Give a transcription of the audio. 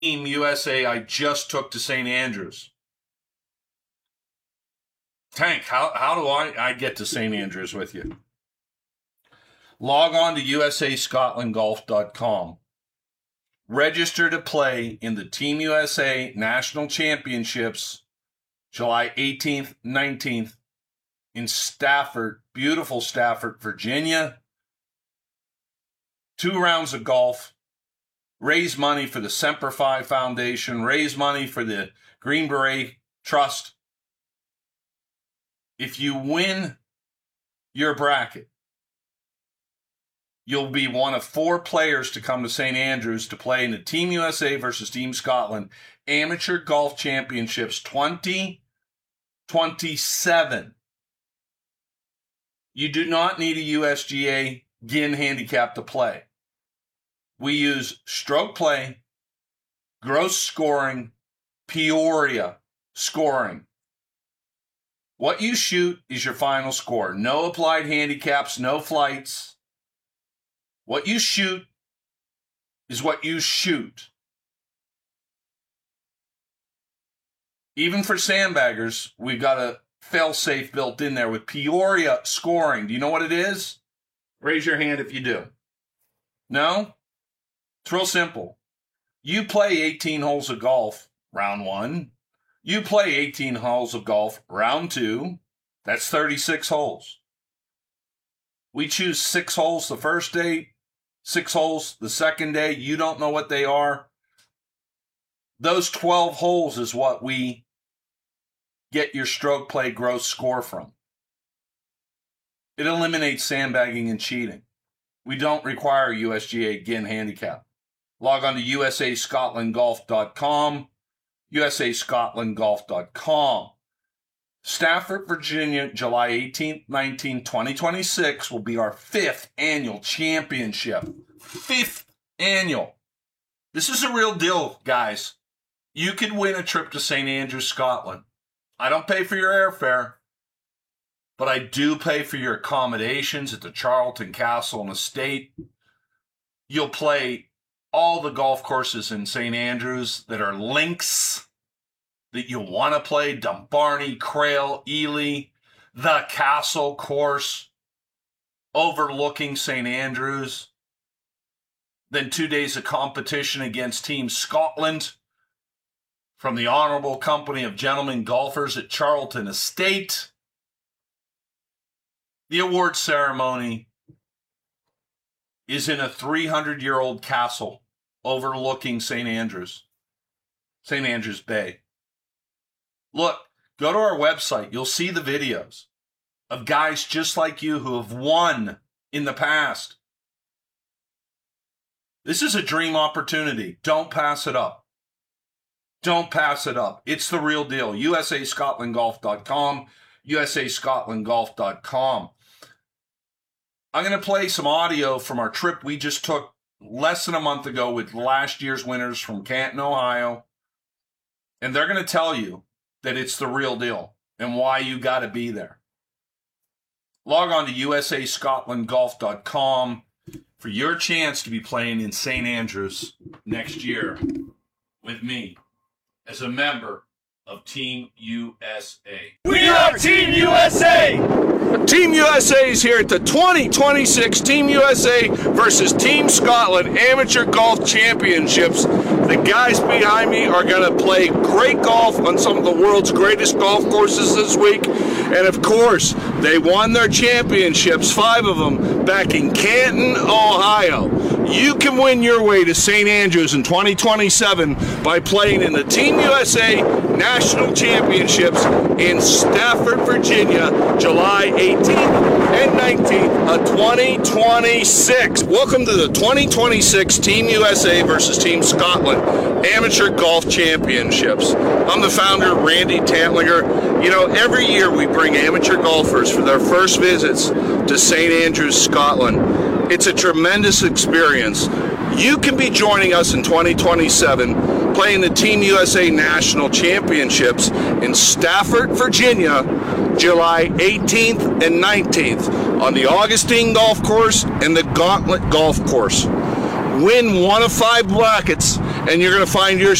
Team USA I just took to St. Andrews. Tank, how do I get to St. Andrews with you? Log on to usascotlandgolf.com. Register to play in the Team USA National Championships July 18th, 19th in Stafford, beautiful Stafford, Virginia. 2 rounds of golf. Raise money for the Semper Fi Foundation. Raise money for the Green Beret Trust. If you win your bracket, you'll be one of 4 players to come to St. Andrews to play in the Team USA versus Team Scotland Amateur Golf Championships 2027. You do not need a USGA GIN handicap to play. We use stroke play, gross scoring, Peoria scoring. What you shoot is your final score. No applied handicaps, no flights. What you shoot is what you shoot. Even for sandbaggers, we've got a fail-safe built in there with Peoria scoring. Do you know what it is? Raise your hand if you do. No? It's real simple. You play 18 holes of golf, round 1. You play 18 holes of golf, round 2. That's 36 holes. We choose 6 holes the first day, 6 holes the second day. You don't know what they are. Those 12 holes is what we get your stroke play gross score from. It eliminates sandbagging and cheating. We don't require USGA GIN handicap. Log on to usascotlandgolf.com. usascotlandgolf.com. Stafford, Virginia, July 18th, 19th, 2026 will be our 5th annual championship. 5th annual. This is a real deal, guys. You could win a trip to St. Andrews, Scotland. I don't pay for your airfare, but I do pay for your accommodations at the Charlton Castle and Estate. You'll play all the golf courses in St. Andrews that are links that you want to play. Dumbarnie, Crail, Ely, the Castle course, overlooking St. Andrews. Then 2 days of competition against Team Scotland from the Honorable Company of Gentlemen Golfers at Charlton Estate. The award ceremony is in a 300-year-old castle overlooking St. Andrews Bay. Look, go to our website. You'll see the videos of guys just like you who have won in the past. This is a dream opportunity. Don't pass it up. Don't pass it up. It's the real deal. usascotlandgolf.com, usascotlandgolf.com. I'm going to play some audio from our trip we just took less than a month ago with last year's winners from Canton, Ohio. And they're going to tell you that it's the real deal and why you got to be there. Log on to usascotlandgolf.com for your chance to be playing in St. Andrews next year with me as a member of Team USA. We are Team USA! Team USA is here at the 2026 Team USA versus Team Scotland Amateur Golf Championships. The guys behind me are going to play great golf on some of the world's greatest golf courses this week. And of course, they won their championships, 5 of them, back in Canton, Ohio. You can win your way to St. Andrews in 2027 by playing in the Team USA National Championships in Stafford, Virginia, July 18th and 19th of 2026. Welcome to the 2026 Team USA versus Team Scotland Amateur Golf Championships. I'm the founder, Randy Tantlinger. You know, every year we bring amateur golfers for their first visits to St. Andrews, Scotland. It's a tremendous experience. You can be joining us in 2027 playing the Team USA National Championships in Stafford, Virginia, July 18th and 19th on the Augustine Golf Course and the Gauntlet Golf Course. Win one of 5 brackets and you're going to find your